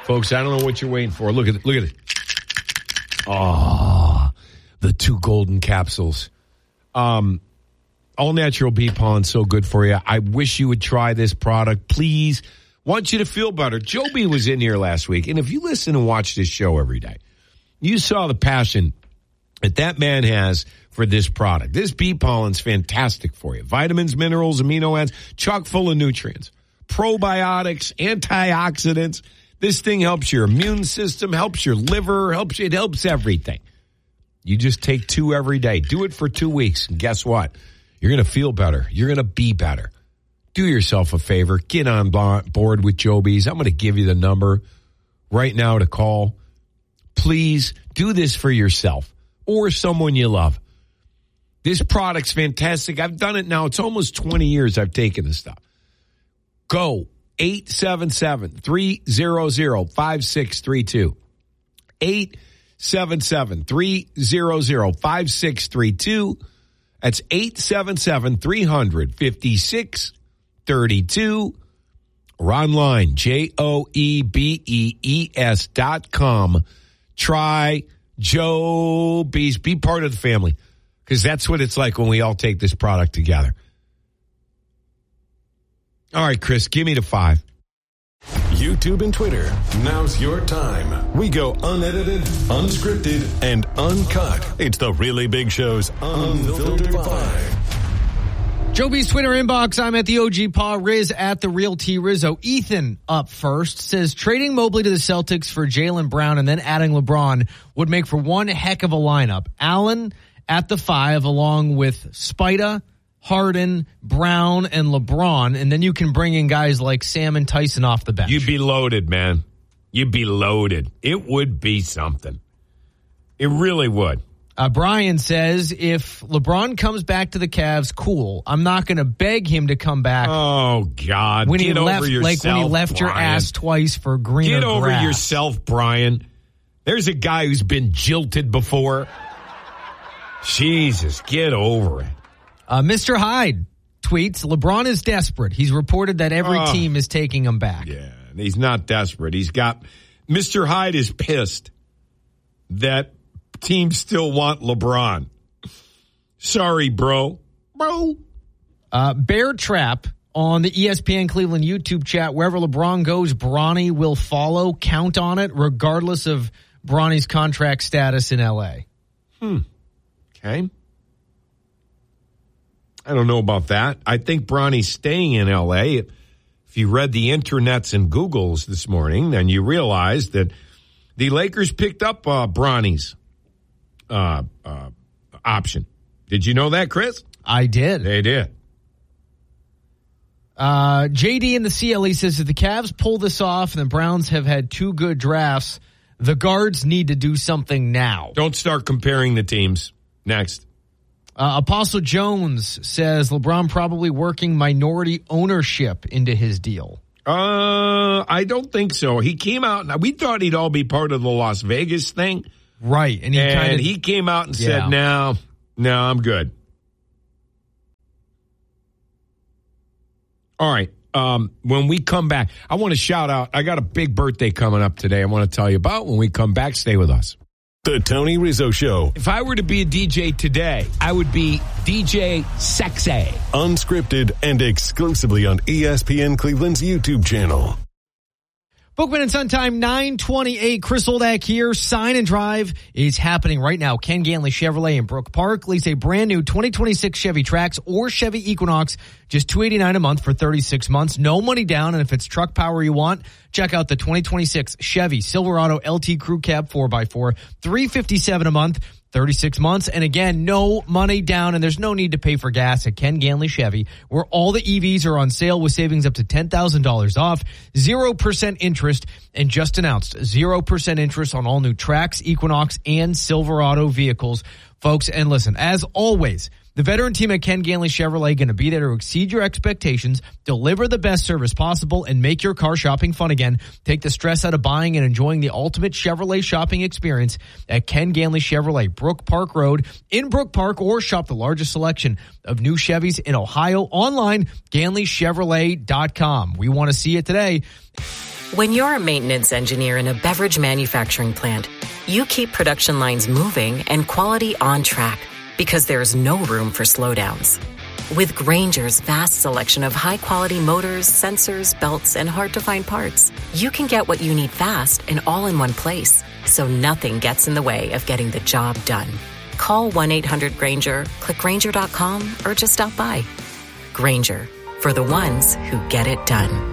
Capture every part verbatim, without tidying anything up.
Folks, I don't know what you're waiting for. Look at it. Look at it. Oh, the two golden capsules. Um, all natural bee pollen, so good for you. I wish you would try this product. Please, want you to feel better. Joby was in here last week, and if you listen and watch this show every day, you saw the passion that that man has for this product. This bee pollen's fantastic for you. Vitamins, minerals, amino acids, chock full of nutrients, probiotics, antioxidants. This thing helps your immune system, helps your liver, helps it helps everything. You just take two every day. Do it for two weeks, and guess what? You're going to feel better. You're going to be better. Do yourself a favor. Get on board with Joby's. I'm going to give you the number right now to call. Please do this for yourself or someone you love. This product's fantastic. I've done it now. It's almost twenty years I've taken this stuff. Go. eight seven seven, three hundred, five six three two. eight seven seven, three hundred, five six three two. That's eight seven seven, three hundred, five six three two. Or online, J O E B E E S dot com. Try Joby's. Be part of the family, because that's what it's like when we all take this product together. All right, Chris, give me the five. YouTube and Twitter. Now's your time. We go unedited, unscripted, and uncut. It's the Really Big Show's Unfiltered Five. Joby's Twitter inbox. I'm at the O G Paw. Riz at the Real T Rizzo. Ethan up first says trading Mobley to the Celtics for Jaylen Brown and then adding LeBron would make for one heck of a lineup. Allen at the five along with Spida, Harden, Brown, and LeBron, and then you can bring in guys like Sam and Tyson off the bench. You'd be loaded, man. You'd be loaded. It would be something. It really would. Uh, Brian says, if LeBron comes back to the Cavs, cool. I'm not going to beg him to come back. Oh, God. When Get he left, over yourself, like when he left Brian. your ass twice for greener Get over grass. yourself, Brian. There's a guy who's been jilted before. Jesus, get over it. Uh, Mister Hyde tweets, LeBron is desperate. He's reported that every uh, team is taking him back. Yeah, he's not desperate. He's got, Mister Hyde is pissed that teams still want LeBron. Sorry, bro. Bro. Uh, Bear Trap on the E S P N Cleveland YouTube chat. Wherever LeBron goes, Bronny will follow. Count on it, regardless of Bronny's contract status in L A. Hmm. Okay. I don't know about that. I think Bronny's staying in L A. If you read the internets and Googles this morning, then you realize that the Lakers picked up uh, Bronny's uh, uh, option. Did you know that, Chris? I did. They did. Uh, J D in the C L E says, if the Cavs pull this off and the Browns have had two good drafts, the guards need to do something now. Don't start comparing the teams. Next. Uh, Apostle Jones says LeBron probably working minority ownership into his deal. Uh, I don't think so. He came out, and we thought he'd all be part of the Las Vegas thing. Right. And he and kind of, he came out and yeah. said, no, no, I'm good. All right. Um, when we come back, I want to shout out, I got a big birthday coming up today I want to tell you about. When we come back, stay with us. The Tony Rizzo Show. If I were to be a D J today, I would be D J Sexy. Unscripted and exclusively on E S P N Cleveland's YouTube channel. Bookman and Sun Time, nine twenty-eight. Chris Oldak here. Sign and Drive is happening right now. Ken Ganley Chevrolet in Brook Park. Lease a brand new twenty twenty-six Chevy Trax or Chevy Equinox. Just two hundred eighty-nine dollars a month for thirty-six months. No money down. And if it's truck power you want, check out the twenty twenty-six Chevy Silverado L T Crew Cab four by four. three hundred fifty-seven dollars a month. thirty-six months. And again, no money down, and there's no need to pay for gas at Ken Ganley Chevy, where all the E Vs are on sale with savings up to ten thousand dollars off, zero percent interest, and just announced zero percent interest on all new Trax, Equinox, and Silverado vehicles. Folks, and listen, as always, the veteran team at Ken Ganley Chevrolet going to be there to exceed your expectations, deliver the best service possible, and make your car shopping fun again. Take the stress out of buying and enjoying the ultimate Chevrolet shopping experience at Ken Ganley Chevrolet, Brook Park Road in Brook Park, or shop the largest selection of new Chevys in Ohio online, Ganley Chevrolet dot com. We want to see it today. When you're a maintenance engineer in a beverage manufacturing plant, you keep production lines moving and quality on track because there's no room for slowdowns. With Grainger's vast selection of high-quality motors, sensors, belts, and hard-to-find parts, you can get what you need fast and all in one place, so nothing gets in the way of getting the job done. Call one eight hundred Grainger, click Grainger dot com, or just stop by. Grainger, for the ones who get it done.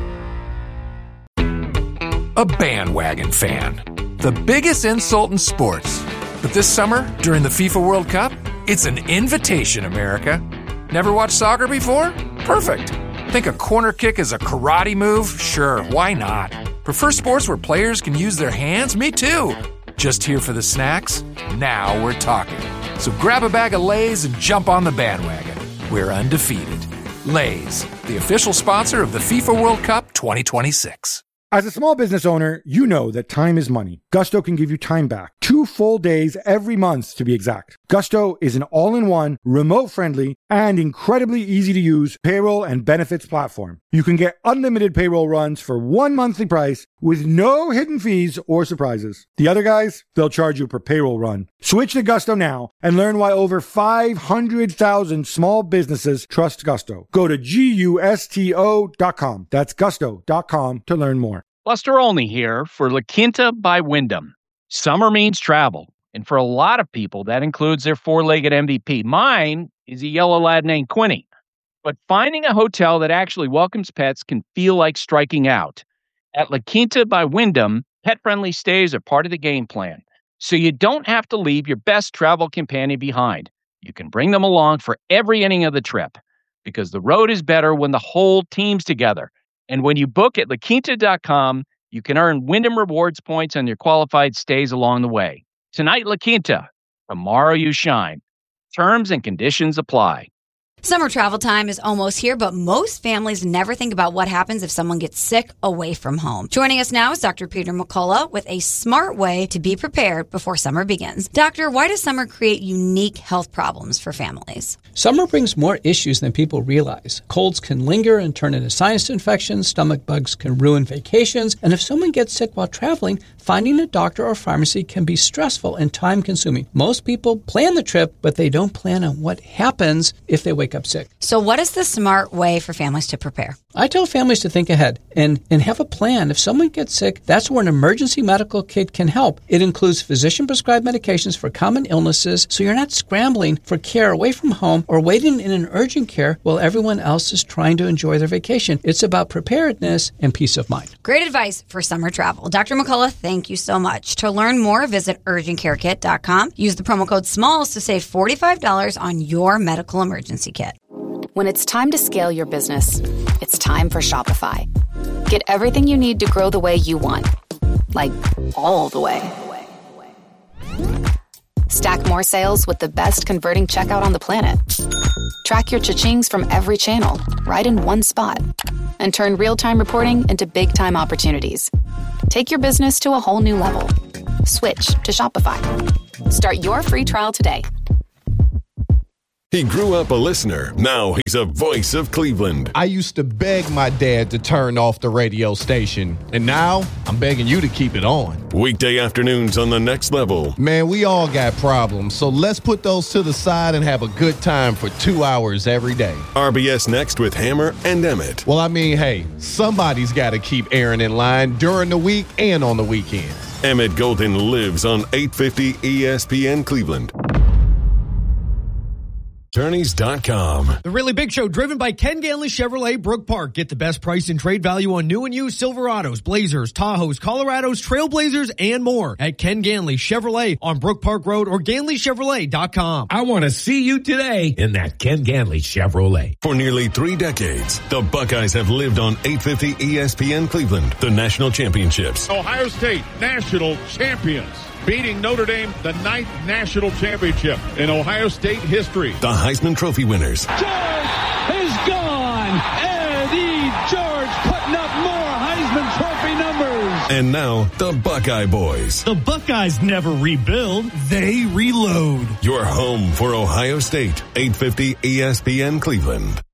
A bandwagon fan. The biggest insult in sports. But this summer, during the FIFA World Cup, it's an invitation, America. Never watched soccer before? Perfect. Think a corner kick is a karate move? Sure, why not? Prefer sports where players can use their hands? Me too. Just here for the snacks? Now we're talking. So grab a bag of Lay's and jump on the bandwagon. We're undefeated. Lay's, the official sponsor of the FIFA World Cup twenty twenty-six. As a small business owner, you know that time is money. Gusto can give you time back. Two full days every month, to be exact. Gusto is an all-in-one, remote-friendly, and incredibly easy-to-use payroll and benefits platform. You can get unlimited payroll runs for one monthly price with no hidden fees or surprises. The other guys, they'll charge you per payroll run. Switch to Gusto now and learn why over five hundred thousand small businesses trust Gusto. Go to gusto dot com. That's gusto dot com to learn more. Buster Olney here for La Quinta by Wyndham. Summer means travel, and for a lot of people, that includes their four-legged M V P. Mine is a yellow lad named Quinny. But finding a hotel that actually welcomes pets can feel like striking out. At La Quinta by Wyndham, pet-friendly stays are part of the game plan, so you don't have to leave your best travel companion behind. You can bring them along for every inning of the trip, because the road is better when the whole team's together. And when you book at la quinta dot com, you can earn Wyndham Rewards points on your qualified stays along the way. Tonight, La Quinta. Tomorrow, you shine. Terms and conditions apply. Summer travel time is almost here, but most families never think about what happens if someone gets sick away from home. Joining us now is Doctor Peter McCullough with a smart way to be prepared before summer begins. Doctor, why does summer create unique health problems for families? Summer brings more issues than people realize. Colds can linger and turn into sinus infections, stomach bugs can ruin vacations, and if someone gets sick while traveling, finding a doctor or pharmacy can be stressful and time-consuming. Most people plan the trip, but they don't plan on what happens if they wake up sick. So what is the smart way for families to prepare? I tell families to think ahead and, and have a plan. If someone gets sick, that's where an emergency medical kit can help. It includes physician-prescribed medications for common illnesses, so you're not scrambling for care away from home or waiting in an urgent care while everyone else is trying to enjoy their vacation. It's about preparedness and peace of mind. Great advice for summer travel. Doctor McCullough, thank you so much. To learn more, visit urgent care kit dot com. Use the promo code SMALLS to save forty-five dollars on your medical emergency kit. When it's time to scale your business, it's time for Shopify. Get everything you need to grow the way you want. Like, all the way. Stack more sales with the best converting checkout on the planet. Track your cha-chings from every channel, right in one spot. And turn real-time reporting into big-time opportunities. Take your business to a whole new level. Switch to Shopify. Start your free trial today. He grew up a listener. Now he's a voice of Cleveland. I used to beg my dad to turn off the radio station, and now I'm begging you to keep it on. Weekday afternoons on The Next Level. Man, we all got problems, so let's put those to the side and have a good time for two hours every day. R B S Next with Hammer and Emmett. Well, I mean, hey, somebody's got to keep Aaron in line during the week and on the weekends. Emmett Golden lives on eight fifty E S P N Cleveland. Attorneys dot com. The Really Big Show, driven by Ken Ganley Chevrolet, Brook Park. Get the best price and trade value on new and used Silverados, Blazers, Tahoes, Colorados, Trailblazers, and more at Ken Ganley Chevrolet on Brook Park Road or Ganley Chevrolet dot com. I want to see you today in that Ken Ganley Chevrolet. For nearly three decades, the Buckeyes have lived on eight fifty E S P N Cleveland, the national championships. Ohio State, national champions. Beating Notre Dame, the ninth national championship in Ohio State history. The Heisman Trophy winners. George is gone. Eddie George putting up more Heisman Trophy numbers. And now, the Buckeye Boys. The Buckeyes never rebuild, they reload. Your home for Ohio State, eight fifty E S P N Cleveland.